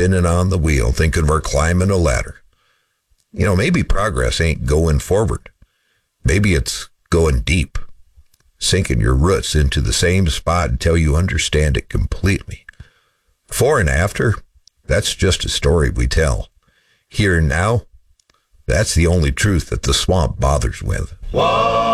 spinning on the wheel, thinking we're climbing a ladder. Maybe progress ain't going forward. Maybe it's going deep, sinking your roots into the same spot until you understand it completely. Before and after, that's just a story we tell. Here and now, that's the only truth that the swamp bothers with. Whoa!